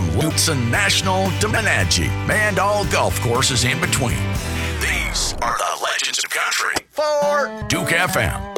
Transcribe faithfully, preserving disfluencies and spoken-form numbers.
from Lutsen National to Menachie and all golf courses in between. These are the legends of country for Duke F M.